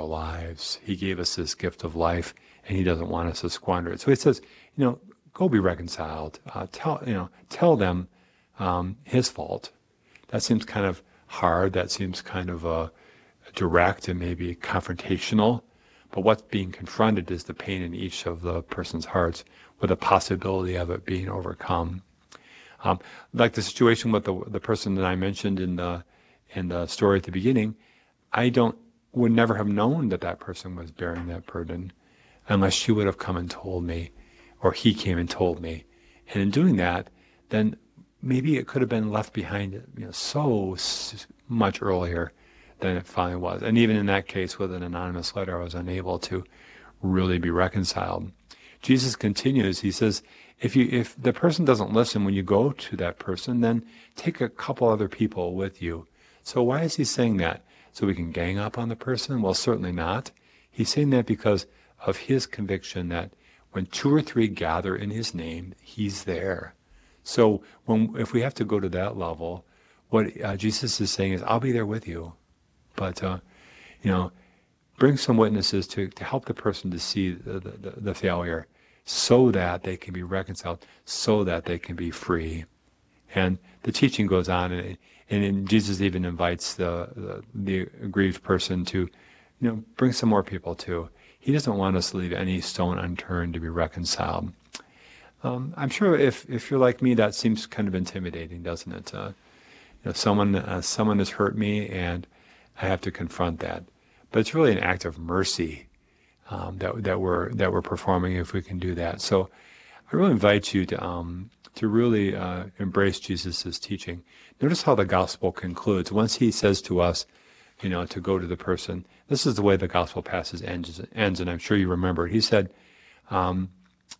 lives. He gave us this gift of life, and he doesn't want us to squander it. So he says, go be reconciled. Tell them his fault. That seems kind of hard. That seems kind of direct and maybe confrontational. But what's being confronted is the pain in each of the person's hearts with the possibility of it being overcome. Like the situation with the person that I mentioned in the story at the beginning, would never have known that person was bearing that burden unless she would have come and told me, or he came and told me. And in doing that, then maybe it could have been left behind so much earlier than it finally was. And even in that case, with an anonymous letter, I was unable to really be reconciled. Jesus continues, he says, if the person doesn't listen when you go to that person, then take a couple other people with you. So why is he saying that? So we can gang up on the person? Well, certainly not. He's saying that because of his conviction that when 2 or 3 gather in his name, he's there. So if we have to go to that level, what Jesus is saying is, I'll be there with you. But, bring some witnesses to help the person to see the failure so that they can be reconciled, so that they can be free. And the teaching goes on, and Jesus even invites the aggrieved person to, bring some more people too. He doesn't want us to leave any stone unturned to be reconciled. I'm sure if you're like me, that seems kind of intimidating, doesn't it? Someone has hurt me, and I have to confront that. But it's really an act of mercy that we're performing if we can do that. So I really invite you to really embrace Jesus' teaching. Notice how the gospel concludes. Once he says to us, to go to the person, this is the way the gospel passage ends, and I'm sure you remember it. He said, Amen,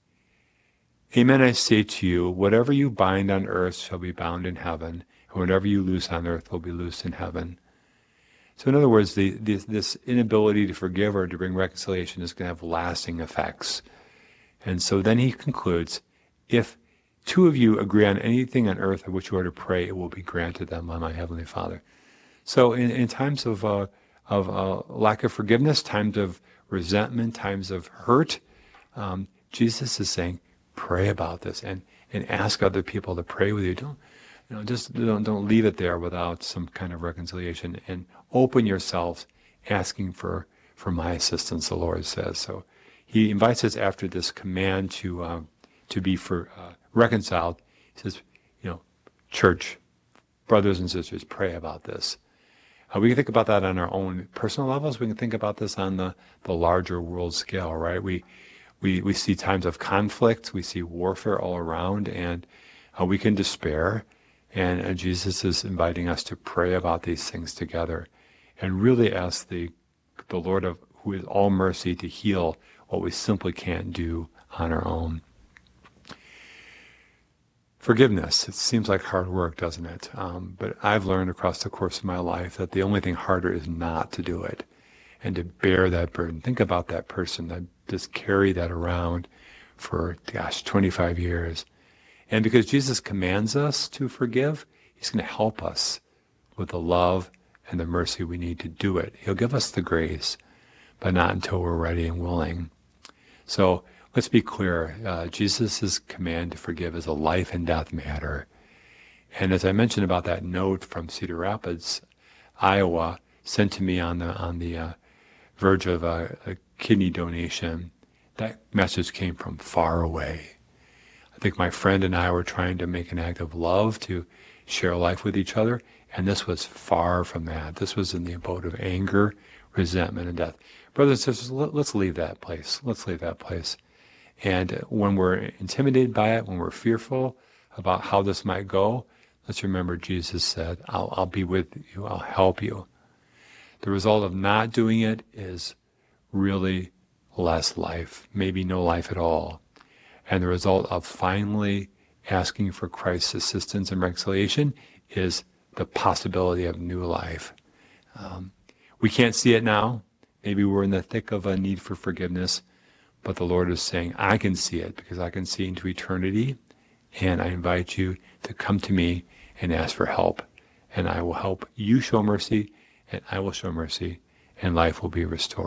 I say to you, whatever you bind on earth shall be bound in heaven, and whatever you loose on earth will be loosed in heaven. So in other words, this inability to forgive or to bring reconciliation is going to have lasting effects. And so then he concludes, if 2 of you agree on anything on earth of which you are to pray, it will be granted them by my heavenly Father. So in times of lack of forgiveness, times of resentment, times of hurt, Jesus is saying, pray about this and ask other people to pray with you. Don't leave it there without some kind of reconciliation, and open yourselves, asking for my assistance, the Lord says. So he invites us after this command to be reconciled. He says, church, brothers and sisters, pray about this. We can think about that on our own personal levels. We can think about this on the larger world scale, right? We see times of conflict. We see warfare all around, and we can despair. And Jesus is inviting us to pray about these things together and really ask the Lord, who is all mercy, to heal what we simply can't do on our own. Forgiveness, it seems like hard work, doesn't it? But I've learned across the course of my life that the only thing harder is not to do it and to bear that burden. Think about that person that just carried that around for, 25 years. And because Jesus commands us to forgive, he's going to help us with the love and the mercy we need to do it. He'll give us the grace, but not until we're ready and willing. So let's be clear. Jesus' command to forgive is a life and death matter. And as I mentioned about that note from Cedar Rapids, Iowa, sent to me on the verge of a kidney donation, that message came from far away. I think my friend and I were trying to make an act of love to share life with each other, and this was far from that. This was in the abode of anger, resentment, and death. Brothers and sisters, let's leave that place. Let's leave that place. And when we're intimidated by it, when we're fearful about how this might go, let's remember Jesus said, I'll be with you, I'll help you. The result of not doing it is really less life, maybe no life at all. And the result of finally asking for Christ's assistance and reconciliation is the possibility of new life. We can't see it now. Maybe we're in the thick of a need for forgiveness, but the Lord is saying, I can see it because I can see into eternity, and I invite you to come to me and ask for help, and I will help you show mercy, and I will show mercy, and life will be restored.